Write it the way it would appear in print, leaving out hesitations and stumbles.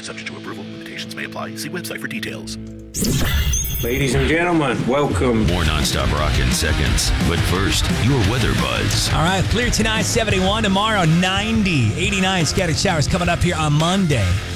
subject to approval. Limitations may apply. See website for details. Ladies and gentlemen, welcome. More nonstop rock in seconds. But first, your weather buzz. All right, clear tonight, 71. Tomorrow, 90. 89 scattered showers coming up here on Monday.